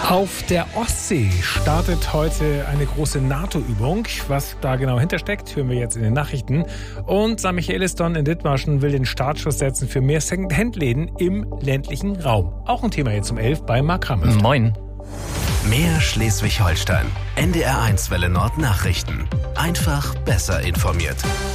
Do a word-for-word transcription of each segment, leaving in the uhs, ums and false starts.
Auf der Ostsee startet heute eine große NATO-Übung. Was da genau hintersteckt, hören wir jetzt in den Nachrichten. Und Sankt Michaelisdonn in Dithmarschen will den Startschuss setzen für mehr Second-Hand-Läden im ländlichen Raum. Auch ein Thema jetzt um elf bei Mark Rammelt. Moin. Mehr Schleswig-Holstein. N D R eins Welle Nord Nachrichten. Einfach besser informiert.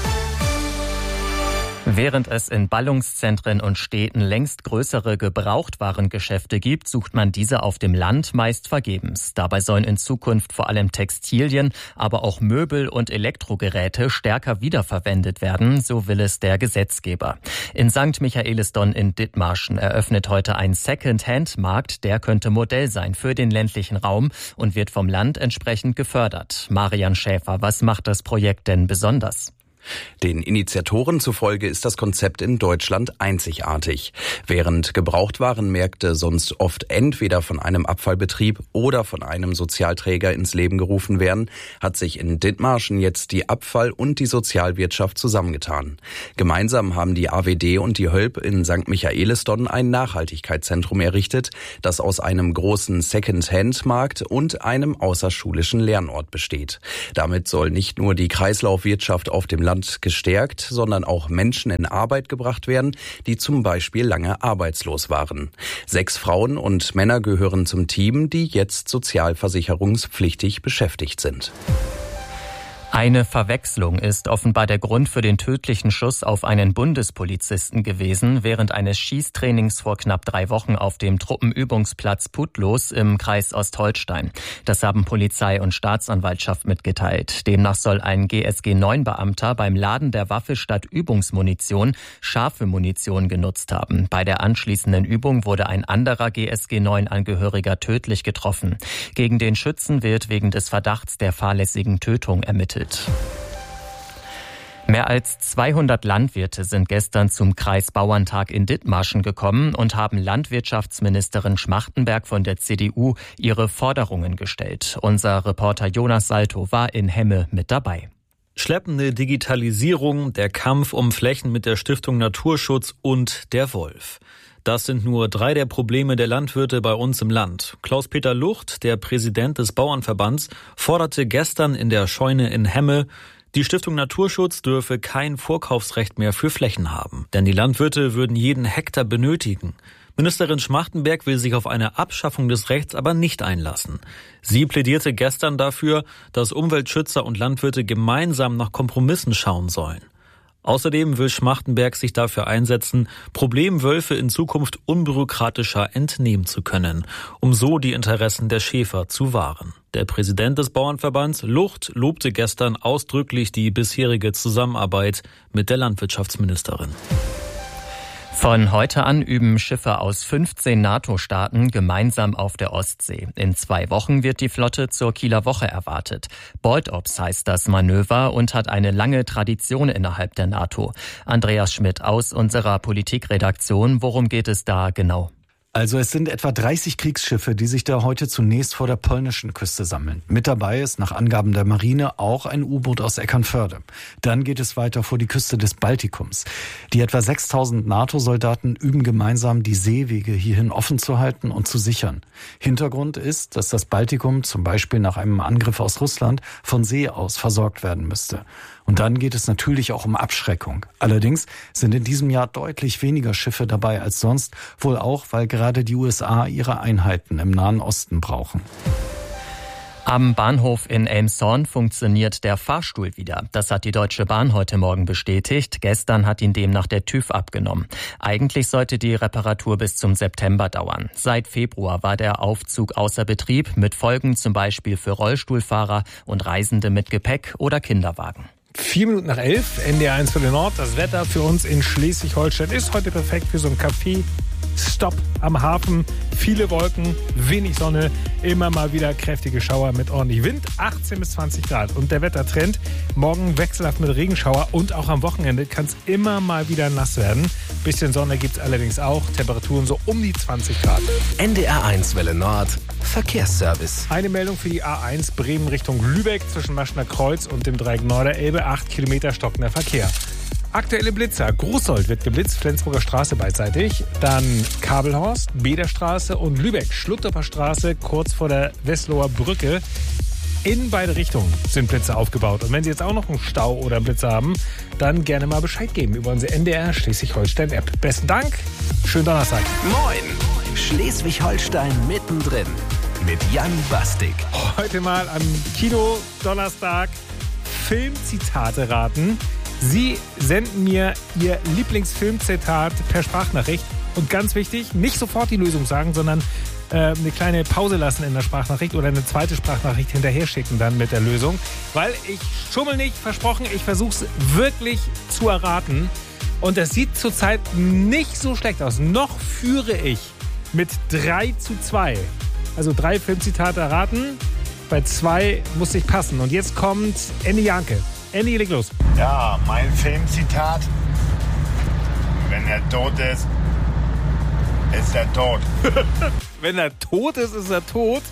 Während es in Ballungszentren und Städten längst größere Gebrauchtwarengeschäfte gibt, sucht man diese auf dem Land meist vergebens. Dabei sollen in Zukunft vor allem Textilien, aber auch Möbel und Elektrogeräte stärker wiederverwendet werden, so will es der Gesetzgeber. In Sankt Michaelisdonn in Dithmarschen eröffnet heute ein Second-Hand-Markt, der könnte Modell sein für den ländlichen Raum und wird vom Land entsprechend gefördert. Marian Schäfer, was macht das Projekt denn besonders? Den Initiatoren zufolge ist das Konzept in Deutschland einzigartig. Während Gebrauchtwarenmärkte sonst oft entweder von einem Abfallbetrieb oder von einem Sozialträger ins Leben gerufen werden, hat sich in Dithmarschen jetzt die Abfall- und die Sozialwirtschaft zusammengetan. Gemeinsam haben die A W D und die Hölp in Sankt Michaelisdonn ein Nachhaltigkeitszentrum errichtet, das aus einem großen Second-Hand-Markt und einem außerschulischen Lernort besteht. Damit soll nicht nur die Kreislaufwirtschaft auf dem Land gestärkt, sondern auch Menschen in Arbeit gebracht werden, die zum Beispiel lange arbeitslos waren. Sechs Frauen und Männer gehören zum Team, die jetzt sozialversicherungspflichtig beschäftigt sind. Eine Verwechslung ist offenbar der Grund für den tödlichen Schuss auf einen Bundespolizisten gewesen, während eines Schießtrainings vor knapp drei Wochen auf dem Truppenübungsplatz Putlos im Kreis Ostholstein. Das haben Polizei und Staatsanwaltschaft mitgeteilt. Demnach soll ein G S G neun Beamter beim Laden der Waffe statt Übungsmunition scharfe Munition genutzt haben. Bei der anschließenden Übung wurde ein anderer G S G neun Angehöriger tödlich getroffen. Gegen den Schützen wird wegen des Verdachts der fahrlässigen Tötung ermittelt. Mehr als zweihundert Landwirte sind gestern zum Kreisbauerntag in Dithmarschen gekommen und haben Landwirtschaftsministerin Schmachtenberg von der C D U ihre Forderungen gestellt. Unser Reporter Jonas Salto war in Hemme mit dabei. Schleppende Digitalisierung, der Kampf um Flächen mit der Stiftung Naturschutz und der Wolf. Das sind nur drei der Probleme der Landwirte bei uns im Land. Klaus-Peter Lucht, der Präsident des Bauernverbands, forderte gestern in der Scheune in Hemme, die Stiftung Naturschutz dürfe kein Vorkaufsrecht mehr für Flächen haben, denn die Landwirte würden jeden Hektar benötigen. Ministerin Schmachtenberg will sich auf eine Abschaffung des Rechts aber nicht einlassen. Sie plädierte gestern dafür, dass Umweltschützer und Landwirte gemeinsam nach Kompromissen schauen sollen. Außerdem will Schmachtenberg sich dafür einsetzen, Problemwölfe in Zukunft unbürokratischer entnehmen zu können, um so die Interessen der Schäfer zu wahren. Der Präsident des Bauernverbands, Lucht, lobte gestern ausdrücklich die bisherige Zusammenarbeit mit der Landwirtschaftsministerin. Von heute an üben Schiffe aus fünfzehn NATO-Staaten gemeinsam auf der Ostsee. In zwei Wochen wird die Flotte zur Kieler Woche erwartet. Baltops heißt das Manöver und hat eine lange Tradition innerhalb der NATO. Andreas Schmidt aus unserer Politikredaktion. Worum geht es da genau? Also es sind etwa dreißig Kriegsschiffe, die sich da heute zunächst vor der polnischen Küste sammeln. Mit dabei ist nach Angaben der Marine auch ein U-Boot aus Eckernförde. Dann geht es weiter vor die Küste des Baltikums. Die etwa sechstausend NATO-Soldaten üben gemeinsam, die Seewege hierhin offen zu halten und zu sichern. Hintergrund ist, dass das Baltikum zum Beispiel nach einem Angriff aus Russland von See aus versorgt werden müsste. Und dann geht es natürlich auch um Abschreckung. Allerdings sind in diesem Jahr deutlich weniger Schiffe dabei als sonst, wohl auch, weil gerade die U S A ihre Einheiten im Nahen Osten brauchen. Am Bahnhof in Elmshorn funktioniert der Fahrstuhl wieder. Das hat die Deutsche Bahn heute Morgen bestätigt. Gestern hat ihn demnach der TÜV abgenommen. Eigentlich sollte die Reparatur bis zum September dauern. Seit Februar war der Aufzug außer Betrieb, mit Folgen zum Beispiel für Rollstuhlfahrer und Reisende mit Gepäck oder Kinderwagen. Vier Minuten nach elf, N D R eins Welle Nord. Das Wetter für uns in Schleswig-Holstein ist heute perfekt für so einen Café. Stopp am Hafen, viele Wolken, wenig Sonne, immer mal wieder kräftige Schauer mit ordentlich Wind, achtzehn bis zwanzig Grad. Und der Wettertrend, morgen wechselhaft mit Regenschauer und auch am Wochenende kann es immer mal wieder nass werden. Bisschen Sonne gibt es allerdings auch, Temperaturen so um die zwanzig Grad. N D R eins Welle Nord, Verkehrsservice. Eine Meldung für die A eins Bremen Richtung Lübeck zwischen Maschner Kreuz und dem Dreieck Norderelbe, acht Kilometer stockender Verkehr. Aktuelle Blitzer. Großsold wird geblitzt, Flensburger Straße beidseitig. Dann Kabelhorst, Bederstraße und Lübeck, Schlutterper Straße, kurz vor der Wesloher Brücke. In beide Richtungen sind Blitze aufgebaut. Und wenn Sie jetzt auch noch einen Stau oder einen Blitzer haben, dann gerne mal Bescheid geben über unsere N D R Schleswig-Holstein-App. Besten Dank, schönen Donnerstag. Moin, Schleswig-Holstein mittendrin mit Jan Bastik. Heute mal am Kino Donnerstag Filmzitate raten. Sie senden mir Ihr Lieblingsfilmzitat per Sprachnachricht. Und ganz wichtig, nicht sofort die Lösung sagen, sondern äh, eine kleine Pause lassen in der Sprachnachricht oder eine zweite Sprachnachricht hinterher schicken dann mit der Lösung. Weil ich schummel nicht, versprochen, ich versuche es wirklich zu erraten. Und das sieht zurzeit nicht so schlecht aus. Noch führe ich mit drei zu zwei. Also drei Filmzitate erraten. Bei zwei muss ich passen. Und jetzt kommt Andy Janke. Andy, leg los. Ja, mein Filmzitat. Wenn er tot ist, ist er tot. Wenn er tot ist, ist er tot.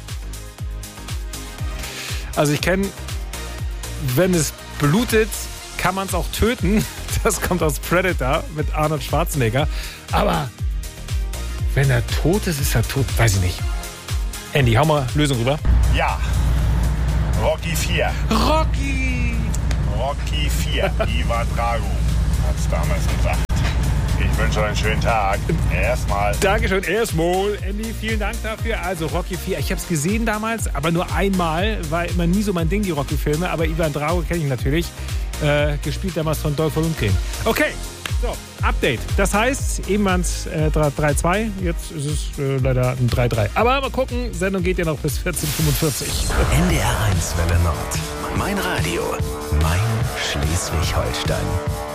Also ich kenne, wenn es blutet, kann man es auch töten. Das kommt aus Predator mit Arnold Schwarzenegger. Aber wenn er tot ist, ist er tot. Weiß ich nicht. Andy, hau mal Lösung rüber. Ja, Rocky vier. Rocky! Rocky vier. Ivan Drago hat es damals gesagt. Ich wünsche euch einen schönen Tag. Erstmal. Dankeschön, erstmal. Andy, vielen Dank dafür. Also Rocky vier, ich habe es gesehen damals, aber nur einmal. War immer nie so mein Ding, die Rocky-Filme. Aber Ivan Drago kenne ich natürlich. Äh, gespielt damals von Dolph Lundgren. Okay, so, Update. Das heißt, eben waren es äh, drei zwei. Jetzt ist es äh, leider ein drei drei. Aber mal gucken, Sendung geht ja noch bis vierzehn Uhr fünfundvierzig. N D R eins Welle Nord. Mein Radio. Mein Schleswig-Holstein.